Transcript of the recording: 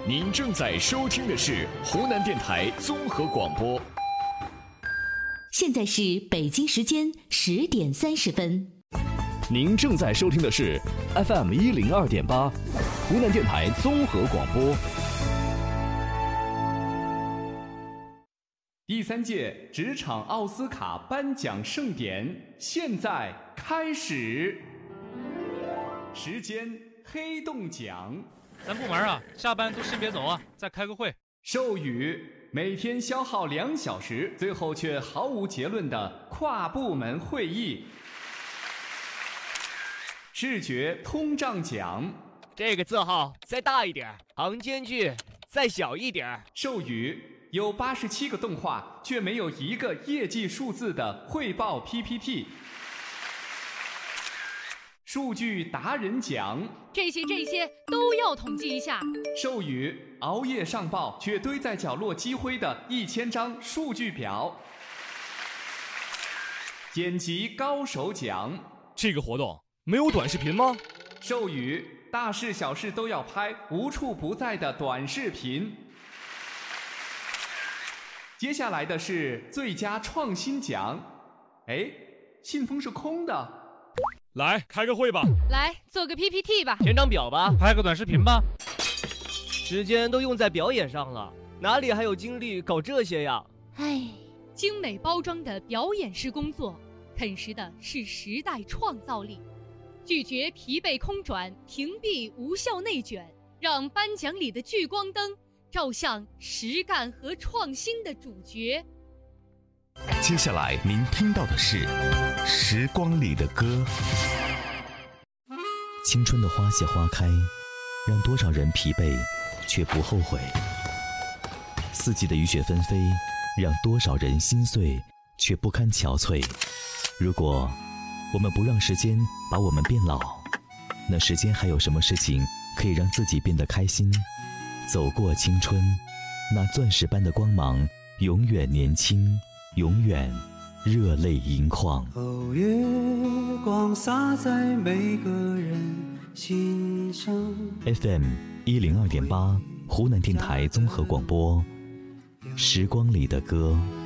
您正在收听的是湖南电台综合广播。 现在是北京时间10点30分。 您正在收听的是 FM 102.8，湖南电台综合广播。第3届职场奥斯卡颁奖盛典现在开始。时间黑洞奖。 咱部门啊，下班都先别走啊，再开个会。 授予每天消耗2小时，最后却毫无结论的跨部门会议。视觉通胀奖。 这个字号再大一点，行间距再小一点。 授予有87个动画却没有一个业绩数字的汇报 PPT。数据达人奖。 这些都要统计一下。 授予熬夜上报却堆在角落积灰的1000张数据表。剪辑高手奖。 这个活动没有短视频吗？ 授予大事小事都要拍，无处不在的短视频。接下来的是最佳创新奖。哎，信封是空的。 来开个会吧， 来做个 PPT 吧， 填张表吧， 拍个短视频吧。 时间都用在表演上了，哪里还有精力搞这些呀？ 唉，精美包装的表演式工作，啃食的是时代创造力。拒绝疲惫空转，屏蔽无效内卷，让颁奖里的聚光灯照向实干和创新的主角。 接下来您听到的是《时光里的歌》。青春的花谢花开，让多少人疲惫却不后悔；四季的雨雪纷飞，让多少人心碎却不堪憔悴。如果我们不让时间把我们变老，那时间还有什么事情可以让自己变得开心？走过青春，那钻石般的光芒永远年轻，永远热泪盈眶。 哦，月光洒在每个人心上。 FM 102.8，湖南电台综合广播，时光里的歌。